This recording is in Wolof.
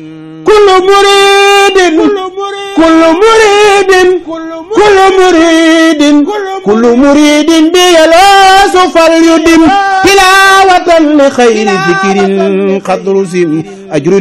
kullu muridin bi yalaasu fal yudim tilawatan li xayri zikrin qadru sim ajrul